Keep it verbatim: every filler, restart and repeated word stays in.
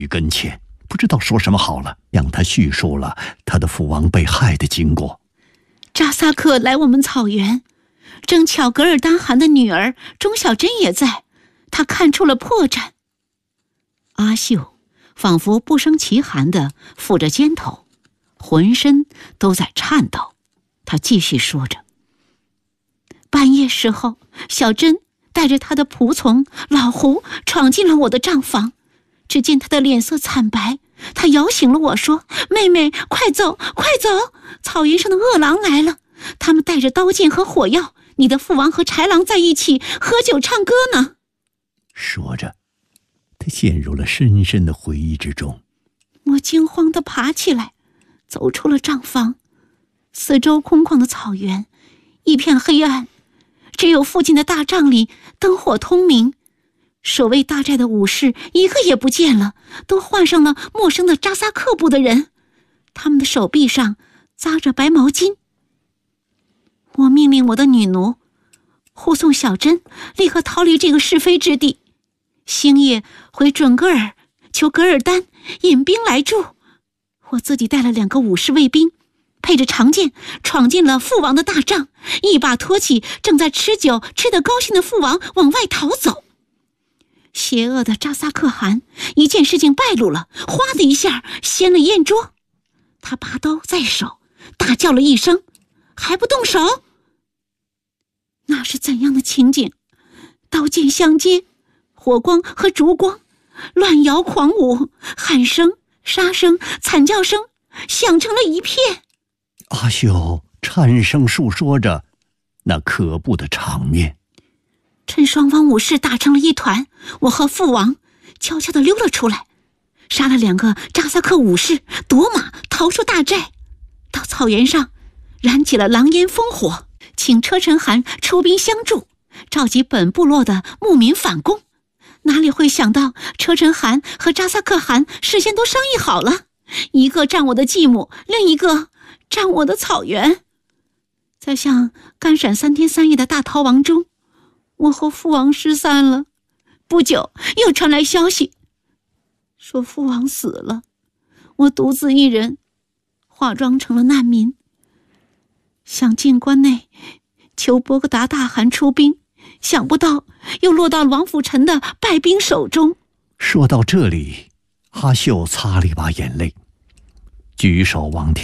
于跟前，不知道说什么好了，向他叙述了他的父王被害的经过。 扎萨克来我们草原，正巧噶尔丹汗的女儿钟小珍也在，他看出了破绽。阿秀仿佛不胜其寒地抚着肩头，浑身都在颤抖。他继续说着，半夜时候，小珍带着她的仆从老胡闯进了我的帐房，只见她的脸色惨白，她摇醒了我说：妹妹，快走快走，草原上的恶狼来了，他们带着刀剑和火药，你的父王和豺狼在一起喝酒唱歌呢。 说着，他陷入了深深的回忆之中。 我惊慌地爬起来，走出了帐房。四周空旷的草原，一片黑暗，只有附近的大帐里灯火通明。守卫大寨的武士一个也不见了，都换上了陌生的扎萨克部的人，他们的手臂上扎着白毛巾。我命令我的女奴护送小珍立刻逃离这个是非之地，星夜回准噶尔求噶尔丹引兵来助。我自己带了两个武士卫兵，配着长剑闯进了父王的大帐，一把拖起正在吃酒吃得高兴的父王往外逃走。邪恶的扎萨克汗一见事情败露了，哗的一下掀了宴桌，他拔刀在手，大叫了一声：还不动手！那是怎样的情景？刀剑相接，火光和烛光乱摇狂舞，喊声、杀声、惨叫声响成了一片。 阿秀颤声述说着那可怖的场面。 趁双方武士打成了一团，我和父王悄悄地溜了出来，杀了两个扎萨克武士，夺马逃出大寨，到草原上燃起了狼烟烽火，请车臣汗出兵相助，召集本部落的牧民反攻。哪里会想到车臣汗和扎萨克汗事先都商议好了，一个占我的继母，另一个占我的草原。在向干闪三天三夜的大逃亡中，我和父王失散了。不久又传来消息，说父王死了，我独自一人化妆成了难民，想进关内求波格达大汗出兵，想不到又落到王辅臣的败兵手中。 说到这里，阿秀擦了一把眼泪，举手往天